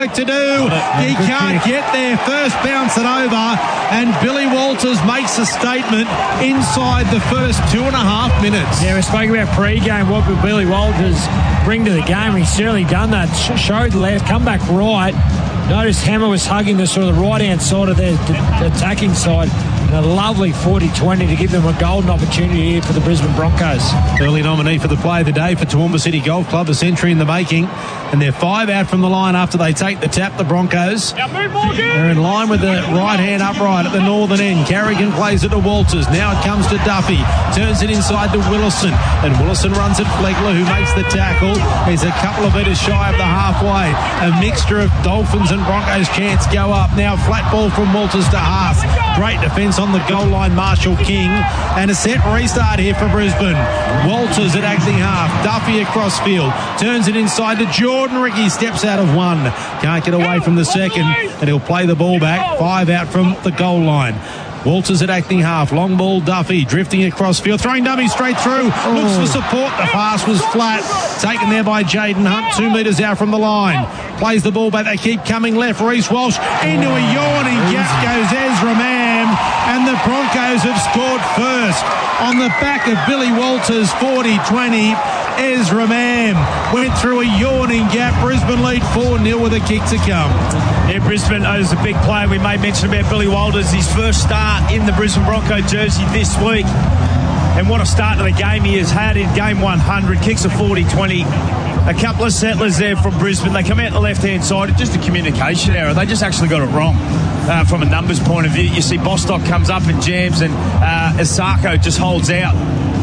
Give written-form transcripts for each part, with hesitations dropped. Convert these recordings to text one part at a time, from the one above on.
to do. He can't get there. First bounce it over, and Billy Walters makes a statement inside the first 2.5 minutes. Yeah, we spoke about pre-game. What would Billy Walters bring to the game? He's certainly done that. Showed left, come back right. Notice Hammer was hugging the sort of the right-hand side of their attacking side. And a lovely 40-20 to give them a golden opportunity here for the Brisbane Broncos. Early nominee for the play of the day for Toowoomba City Golf Club, a century in the making. And they're 5 out from the line after they take the tap, the Broncos. They're in line with the right-hand upright at the northern end. Carrigan plays it to Walters. Now it comes to Duffy. Turns it inside to Willison. And Willison runs at Flegler, who makes the tackle. He's a couple of metres shy of the halfway. A mixture of Dolphins and Broncos chance go up. Now flat ball from Walters to Haas. Great defence on the goal line, Marshall King. And a set restart here for Brisbane. Walters at acting half. Duffy across field. Turns it inside to Jordan. Ricky steps out of one. Can't get away from the second. And he'll play the ball back. 5 out from the goal line. Walters at acting half. Long ball, Duffy drifting across field. Throwing dummy straight through. Looks for support. The pass was flat. Taken there by Jaden Hunt. 2 metres out from the line. Plays the ball back. They keep coming left. Reece Walsh into a yawning gap goes Ezra Mam. And the Broncos have scored first. On the back of Billy Walters, 40-20. Ezra Mam went through a yawning gap. Brisbane lead 4-0 with a kick to come. Yeah, Brisbane is a big player. We made mention about Billy Walters, his first start in the Brisbane Bronco jersey this week. And what a start to the game he has had in game 100. Kicks a 40-20. A couple of settlers there from Brisbane. They come out the left-hand side. Just a communication error. They just actually got it wrong from a numbers point of view. You see Bostock comes up and jams, and Isako just holds out.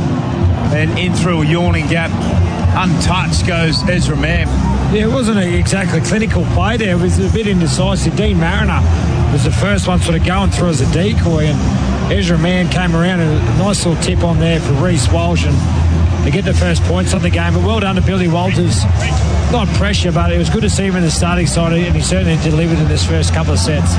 And in through a yawning gap, untouched goes Ezra Mam. Yeah, it wasn't exactly clinical play there. It was a bit indecisive. Dean Mariner was the first one sort of going through as a decoy, and Ezra Mam came around, and a nice little tip on there for Reece Walsh, and they get the first points on the game. But well done to Billy Walters. Not pressure, but it was good to see him in the starting side, and he certainly delivered in this first couple of sets.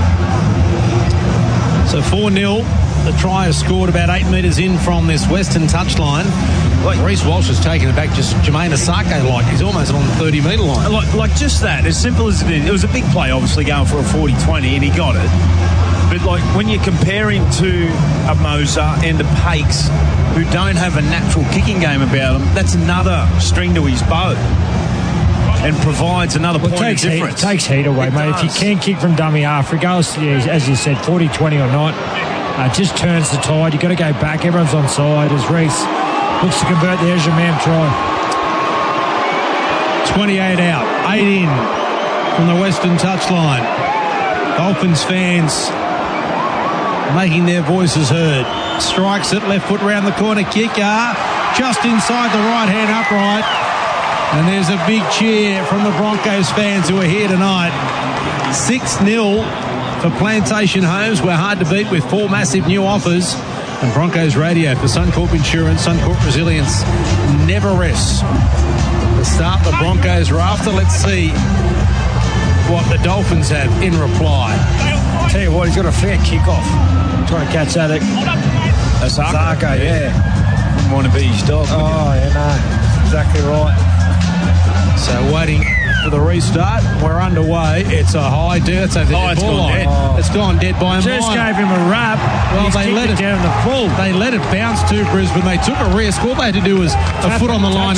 So 4-0. The try is scored about 8 metres in from this western touchline. Reece Walsh has taken it back just Jermaine Isako-like. He's almost on the 30-metre line. Like just that, as simple as it is. It was a big play, obviously, going for a 40-20, and he got it. But like when you compare him to a Moser and a Pakes, who don't have a natural kicking game about them, that's another string to his bow. And provides another point of difference. It takes heat away, mate. If you can kick from dummy half, regardless, as you said, 40-20 or not, just turns the tide. You've got to go back. Everyone's on side as Reece looks to convert the Ezra Mam try. 28 out, 8 in from the western touchline. Dolphins fans making their voices heard. Strikes it, left foot round the corner, kicker just inside the right-hand upright. And there's a big cheer from the Broncos fans who are here tonight. 6-0 for Plantation Homes. We're hard to beat with 4 massive new offers. And Broncos Radio for Suncorp Insurance, Suncorp Resilience never rests. To start the Broncos are after. Let's see what the Dolphins have in reply. I'll tell you what, he's got a fair kick-off. Trying to catch that. Isako, yeah. Wouldn't want to be his dog. Oh, yeah, no. Exactly right. So waiting for the restart. We're underway. It's a high dead. It's over the ball line. It's gone dead by a mile. Just gave him a wrap. Well, they let it down the full. They let it bounce to Brisbane. They took a risk. All they had to do was a foot on the line.